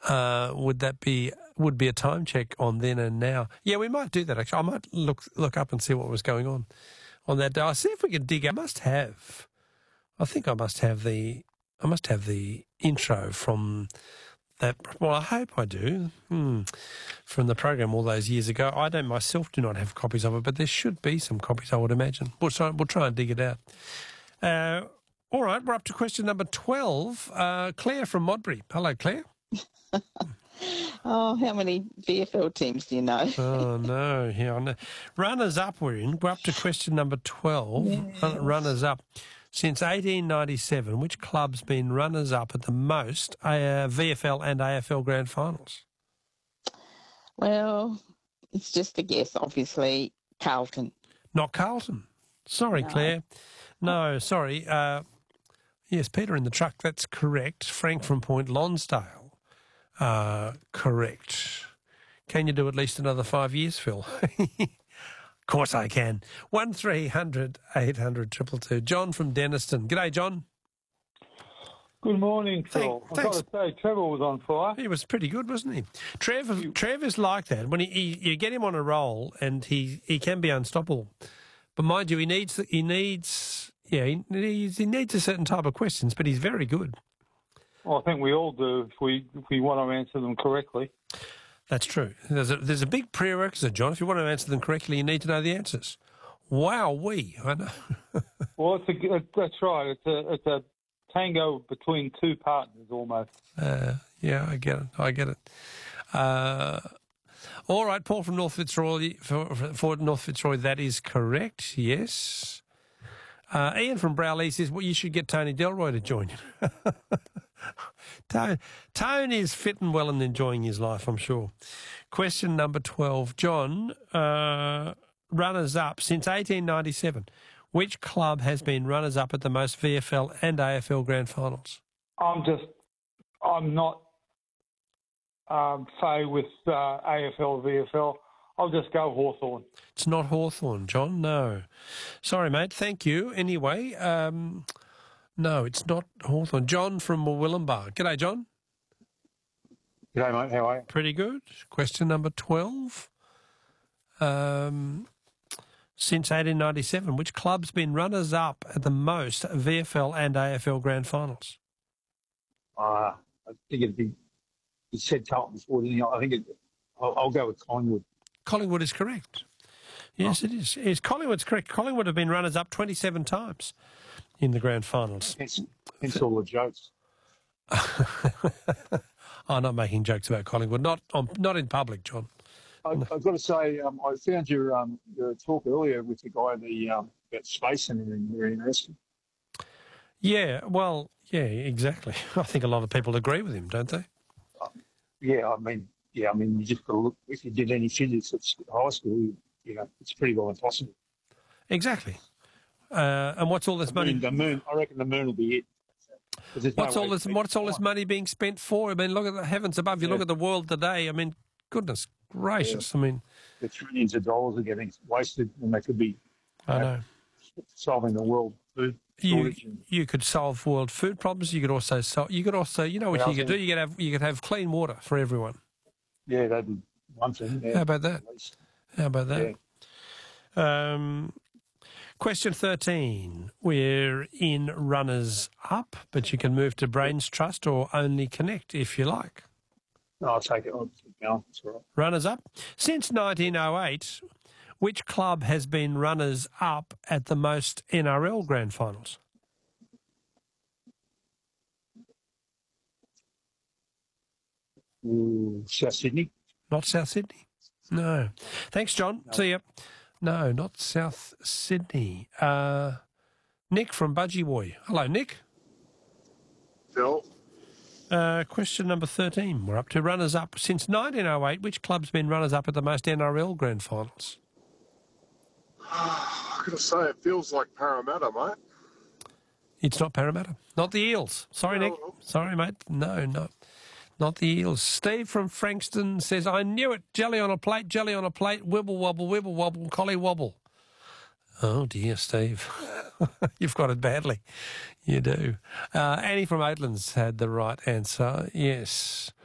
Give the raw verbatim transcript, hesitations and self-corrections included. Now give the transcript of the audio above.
Uh, would that be would be a time check on then and now? Yeah, we might do that, actually. I might look look up and see what was going on on that day. I'll see if we can dig. I must have. I think I must have the. I must have the intro from that. Well, I hope I do. Hmm. From the program all those years ago. I don't myself do not have copies of it, but there should be some copies, I would imagine. We'll try, we'll try and dig it out. Uh, all right, we're up to question number twelve. Uh, Claire from Modbury. Hello, Claire. Oh, how many V F L teams do you know? Oh, no. Yeah, I know. Runners-up we're in. We're up to question number twelve. Yes. Runners-up. Since eighteen ninety-seven, which club's been runners-up at the most uh, V F L and A F L grand finals? Well, it's just a guess, obviously. Carlton. Not Carlton. Sorry, No. Claire. No, sorry. Uh, yes, Peter in the truck, that's correct. Frank from Point Lonsdale. Uh, correct. Can you do at least another five years, Phil? Of course I can. One three hundred eight hundred two two two. John from Denniston. G'day, John. Good morning, Phil. Thank- I've thanks. got to say, Trevor was on fire. He was pretty good, wasn't he? Trev, Trev is like that. When he, he, you get him on a roll, and he, he can be unstoppable. But mind you, he needs he needs yeah he needs, he needs a certain type of questions. But he's very good. Well, I think we all do if we if we want to answer them correctly. That's true. There's a, there's a big prerequisite, John. If you want to answer them correctly, you need to know the answers. Wow, we I know. Well, it's a, that's right. It's a it's a tango between two partners almost. Uh, yeah, I get it. I get it. Uh, all right, Paul from North Fitzroy. For, for North Fitzroy, that is correct. Yes. Uh, Ian from Browley says, well, you should get Tony Delroy to join you. Tone, Tone is fit and well and enjoying his life, I'm sure. Question number twelve. John, uh, runners-up since eighteen ninety-seven. Which club has been runners-up at the most V F L and A F L grand finals? I'm just I'm not um, say with uh, A F L V F L. I'll just go Hawthorn. It's not Hawthorn, John, no. Sorry, mate, thank you. Anyway, um, no, it's not Hawthorn. John from Willumbar. G'day, John. G'day, mate. How are you? Pretty good. Question number twelve. Um, since eighteen ninety-seven, which club's been runners-up at the most V F L and A F L grand finals? Uh, I think it'd be, you said Carlton before, didn't you? I think it, I'll, I'll go with Collingwood. Collingwood is correct. Yes, Oh. it is. Yes, Collingwood's correct. Collingwood have been runners-up twenty-seven times in the grand finals. Hence, hence all the jokes. I'm not making jokes about Collingwood. Not on, not in public, John. I, I've got to say, um, I found your um, your talk earlier with the guy the um, about space and everything very interesting. Yeah, well, yeah, exactly. I think a lot of people agree with him, don't they? Yeah, I mean, yeah, I mean, you just got to look. If you did any physics at high school, you, you know, it's pretty well impossible. Exactly. Uh, and what's all this The money? moon, the moon, I reckon the moon will be it. 'Cause there's no What's all way this? people What's all this fly. money being spent for? I mean, look at the heavens above. You Yeah. look at the world today. I mean, goodness gracious. I mean, The trillions of dollars are getting wasted, and they could be I know. solving the world food You shortage. and, you could solve world food problems. You could also solve. You could also, you know, what Yeah, I you could think- do. You could have you could have clean water for everyone. yeah, that'd be one thing. Yeah, How about that? at least. How about that? Yeah. Um, question thirteen. We're in runners up, but you can move to Brains Trust or Only Connect if you like. No, I'll take it. I'll keep going. It's all right. Runners up. Since nineteen oh eight, which club has been runners up at the most N R L grand finals? Ooh, South Sydney. Not South Sydney. No. Thanks, John. No. See ya. No, not South Sydney. Uh, Nick from Budgie Boy. Hello, Nick. Phil, Uh, question number thirteen. We're up to runners-up. Since nineteen oh eight, which club's been runners-up at the most N R L grand finals? I gotta say, it feels like Parramatta, mate. It's not Parramatta. Not the Eels. Sorry, Nick. No. Sorry, mate. No, not, not the Eels. Steve from Frankston says, I knew it. Jelly on a plate, jelly on a plate, wibble wobble, wibble wobble, collie wobble. Oh, dear, Steve. You've got it badly. You do. Uh, Annie from Oatlands had the right answer. Yes.